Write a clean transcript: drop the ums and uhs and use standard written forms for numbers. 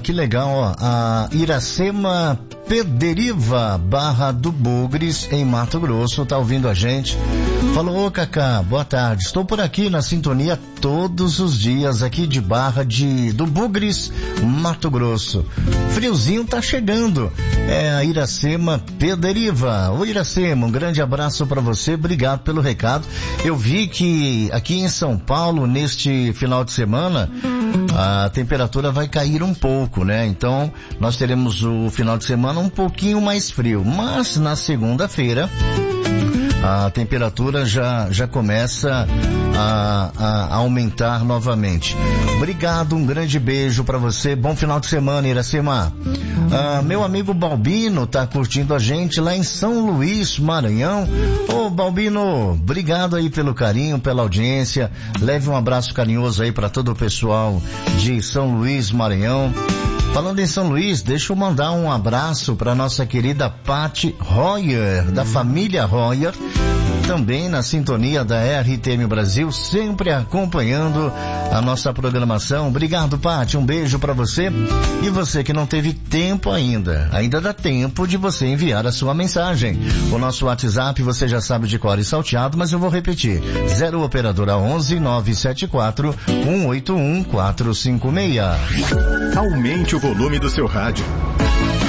que legal, ó. A Iracema Pederiva, Barra do Bugres, em Mato Grosso, tá ouvindo a gente. Falou: ô Cacá, boa tarde, estou por aqui na sintonia todos os dias, aqui de Barra do Bugres, Mato Grosso. Friozinho tá chegando. É a Iracema Pederiva. Ô Iracema, um grande abraço para você, obrigado pelo recado. Eu vi que aqui em São Paulo, neste final de semana, a temperatura vai cair um pouco, né? Então, nós teremos o final de semana um pouquinho mais frio, mas na segunda-feira a temperatura já começa a aumentar novamente. Obrigado, um grande beijo pra você, bom final de semana, Iracema. Meu amigo Balbino tá curtindo a gente lá em São Luís, Maranhão. Ô Balbino, obrigado aí pelo carinho, pela audiência. Leve um abraço carinhoso aí pra todo o pessoal de São Luís, Maranhão. Falando em São Luís, deixa eu mandar um abraço para nossa querida Pati Royer, da família Royer, também na sintonia da RTM Brasil, sempre acompanhando a nossa programação. Obrigado, Pati, um beijo para você. E você que não teve tempo ainda dá tempo de você enviar a sua mensagem. O nosso WhatsApp você já sabe de cor e salteado, mas eu vou repetir: 0 operadora 11 974 181 456. Aumente o volume do seu rádio.